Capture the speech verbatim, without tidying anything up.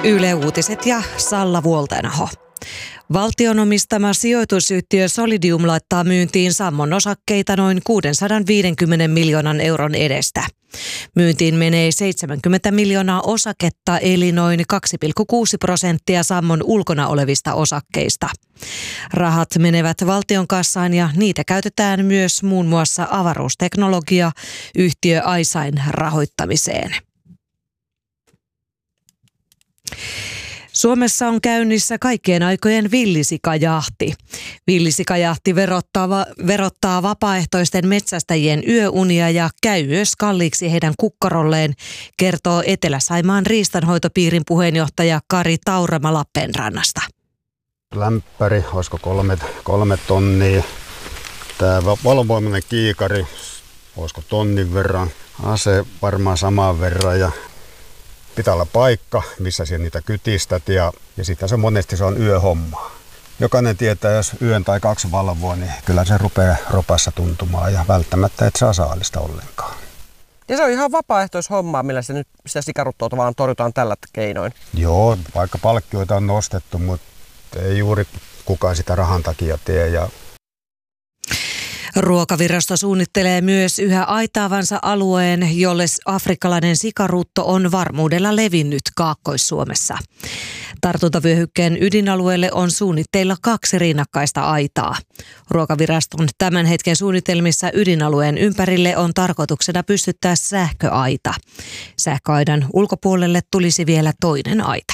Yle Uutiset ja Salla Vuoltenaho. Valtion omistama sijoitusyhtiö Solidium laittaa myyntiin Sammon osakkeita noin kuusisataaviisikymmentä miljoonan euron edestä. Myyntiin menee seitsemänkymmentä miljoonaa osaketta eli noin kaksi pilkku kuusi prosenttia Sammon ulkona olevista osakkeista. Rahat menevät valtion kassaan ja niitä käytetään myös muun muassa avaruusteknologia yhtiö Aisain rahoittamiseen. Suomessa on käynnissä kaikkien aikojen villisikajahti. Villisikajahti verottaa, verottaa vapaaehtoisten metsästäjien yöunia ja käy myös kalliiksi heidän kukkarolleen, kertoo Etelä-Saimaan riistanhoitopiirin puheenjohtaja Kari Taurama Lappeenrannasta. Lämpäri, olisiko kolme, kolme tonnia. Tämä valovoimainen kiikari, olisiko tonnin verran. Ase varmaan saman verran ja pitää olla paikka, missä sinä niitä kytistät ja, ja sitten se monesti se on yöhommaa. Jokainen tietää, jos yön tai kaksi valvoo, niin kyllä se rupeaa ropassa tuntumaan ja välttämättä et saa saalista ollenkaan. Ja se on ihan vapaaehtoishommaa, millä se nyt sitä sikaruttoa vaan torjutaan tällä keinoin. Joo, vaikka palkkioita on nostettu, mutta ei juuri kukaan sitä rahan takia tee. Ja Ruokavirasto suunnittelee myös yhä aitaavansa alueen, jolle afrikkalainen sikarutto on varmuudella levinnyt Kaakkois-Suomessa. Tartuntavyöhykkeen ydinalueelle on suunnitteilla kaksi rinnakkaista aitaa. Ruokaviraston tämän hetken suunnitelmissa ydinalueen ympärille on tarkoituksena pystyttää sähköaita. Sähköaidan ulkopuolelle tulisi vielä toinen aita.